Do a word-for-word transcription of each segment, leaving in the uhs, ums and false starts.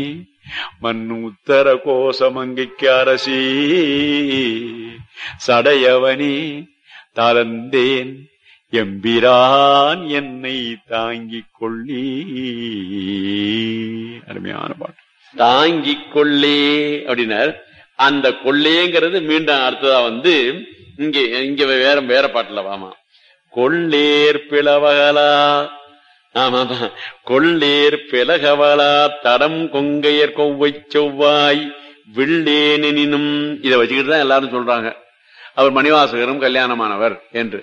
மண்ணு உத்தர கோசமங்கைக்கு அரசி சடையவனே தளர்ந்தேன் எம்பிரான் என்னை தாங்கிக் கொள்ளி. அருமையான பாட்டு. தாங்கிக் கொள்ளே அப்படின்னார். அந்த கொள்ளேங்கிறது மீண்டும் அடுத்ததா வந்து இங்க இங்க வேற வேற பாட்டுல வாமா. கொள்ளேர் பிளவகலா, ஆமாமா, கொள்ளேர் பிளகவலா தடம் கொங்கையர் கொவ்வை செவ்வாய் வில்லேனினும். இதை வச்சுக்கிட்டு தான் எல்லாரும் சொல்றாங்க அவர் மணிவாசகரும் கல்யாணமானவர் என்று.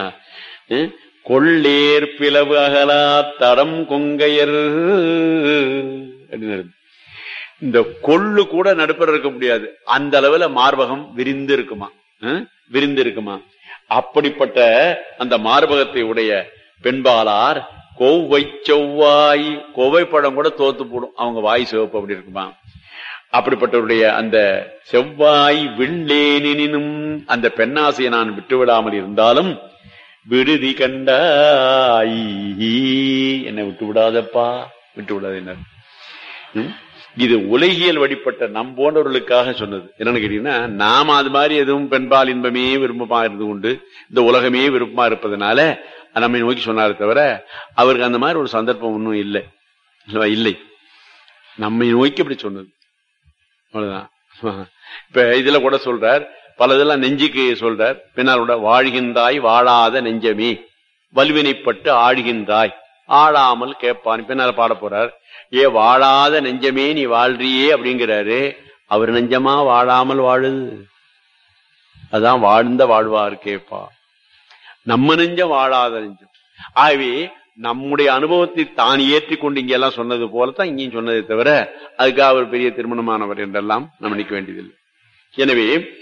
கொள்ளேர் பிளவு அகலா தடம் கொங்கையர் அப்படின்னு. இந்த கொள்ளு கூட நடுப்பர் இருக்க முடியாது, அந்த அளவுல மார்பகம் விரிந்து இருக்குமா, விரிந்து இருக்குமா. அப்படிப்பட்ட அந்த மார்பகத்தை உடைய பெண்பாளார் கோவை செவ்வாய், கோவை படம் கூட தோத்து போடும் அவங்க வாய் சிவப்பு அப்படி இருக்குமா. அப்படிப்பட்டவருடைய அந்த செவ்வாய் வில்லேனினும் அந்த பெண்ணாசையை நான் விட்டுவிடாமல் இருந்தாலும் விடுதி கண்டாய் என்னை விட்டு விடாதப்பா, விட்டு விடாத என்ன. இது உலகியல் வழிபட்ட நம் போன்றவர்களுக்காக சொன்னது. என்னன்னு கேட்டீங்கன்னா, நாம அது மாதிரி எதுவும் பெண்பால் இன்பமே விருப்பமா இருந்து கொண்டு இந்த உலகமே விருப்பமா இருப்பதனால நம்மை நோக்கி சொன்னாரே தவிர அவருக்கு அந்த மாதிரி ஒரு சந்தர்ப்பம் ஒன்றும் இல்லை இல்லை நம்மை நோக்கி அப்படி சொன்னது அவ்வளவுதான். இப்ப இதுல கூட சொல்றார், பல இதெல்லாம் நெஞ்சுக்கு சொல்றார். பின்னாலோட வாழ்கின்றாய் வாழாத நெஞ்சமே வல்வினைப்பட்டு ஆழ்கின்றாய் ஆளாமல் கேட்பான் பின்னால பாட போறார். ஏ வாழாத நெஞ்சமே நீ வாழ்றியே அப்படிங்கிறாரு. அவர் நெஞ்சமா வாழாமல் வாழுது, அதான் வாழ்ந்த வாழ்வார் கேப்பா. நம்ம நெஞ்சம் வாழாத நெஞ்சம். ஆகவே நம்முடைய அனுபவத்தை தான் ஏற்றி கொண்டு இங்க எல்லாம் சொன்னது போலத்தான் இங்கேயும் சொன்னதை தவிர அதுக்காக அவர் பெரிய திருமணமானவர் என்றெல்லாம் நம்ம நினைக்க வேண்டியதில்லை. எனவே